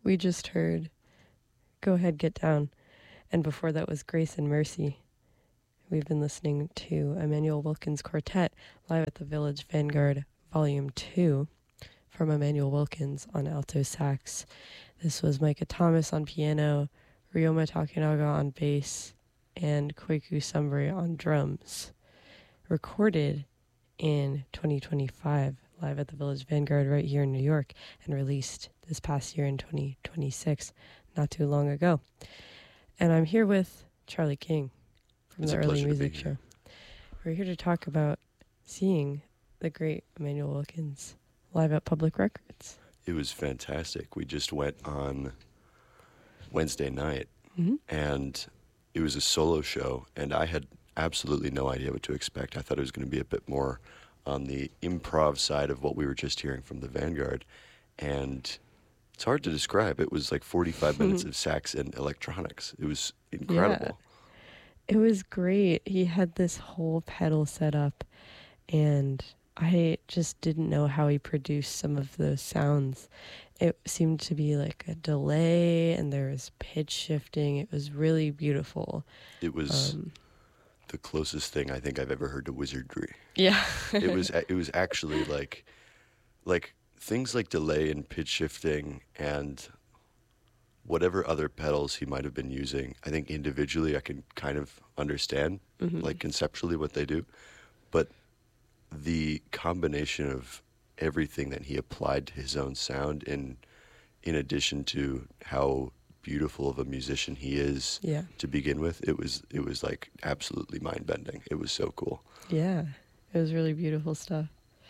We just heard Go Ahead, Get Down. And before that was Grace and Mercy. We've been listening to Emmanuel Wilkins Quartet live at the Village Vanguard Volume 2 from Emmanuel Wilkins on alto sax. This was Micah Thomas on piano, Ryoma Takenaga on bass, and Koiku Sumbre on drums. Recorded in 2025 live at the Village Vanguard right here in New York and released this past year in 2026, not too long ago. And I'm here with Charlie King from the Early Music Show. We're here to talk about seeing the great Emmanuel Wilkins live at Public Records. It was fantastic. We just went on Wednesday night, and it was a solo show, and I had absolutely no idea what to expect. I thought it was going to be a bit more on the improv side of what we were just hearing from the Vanguard, and it's hard to describe. It was like 45 minutes of sax and electronics. It was incredible. Yeah. It was great. He had this whole pedal set up, and I just didn't know how he produced some of those sounds. It seemed to be like a delay, and there was pitch shifting. It was really beautiful. It was the closest thing I think I've ever heard to wizardry. Yeah. It was actually like things like delay and pitch shifting and whatever other pedals he might have been using. I think individually I can kind of understand, like conceptually what they do, but the combination of everything that he applied to his own sound, in addition to how beautiful of a musician he is to begin with, it was like absolutely mind bending. It was so cool. Yeah, it was really beautiful stuff.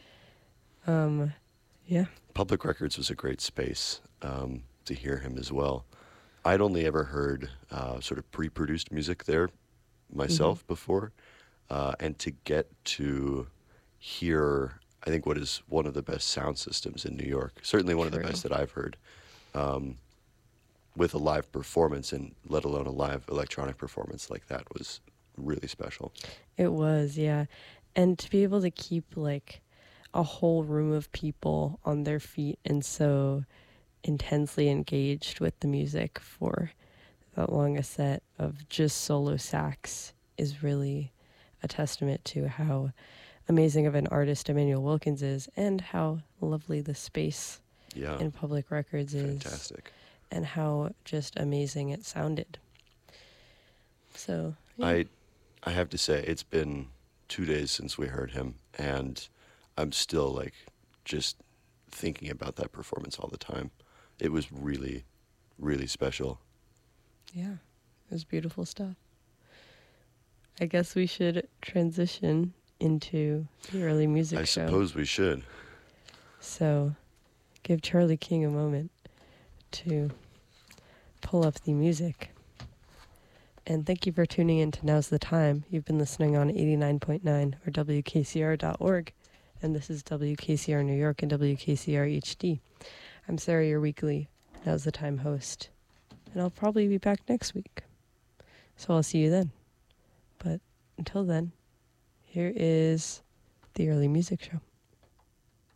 Yeah. Public Records was a great space to hear him as well. I'd only ever heard sort of pre-produced music there myself before, and to get to hear, I think, what is one of the best sound systems in New York, certainly one of the best that I've heard, with a live performance, and let alone a live electronic performance like that, was really special. It was, yeah. And to be able to keep like a whole room of people on their feet and so intensely engaged with the music for that long a set of just solo sax is really a testament to how amazing of an artist Emmanuel Wilkins is, and how lovely the space in Public Records is. Fantastic. And how just amazing it sounded. So, yeah. I have to say, it's been 2 days since we heard him, and I'm still like just thinking about that performance all the time. It was really, really special. Yeah, it was beautiful stuff. I guess we should transition into the Early Music Show. I suppose we should. So, give Charlie King a moment to pull up the music. And thank you for tuning in to Now's the Time. You've been listening on 89.9 or WKCR.org. And this is WKCR New York and WKCR HD. I'm Sarah, your weekly Now's the Time host. And I'll probably be back next week. So I'll see you then. But until then, here is the Early Music Show.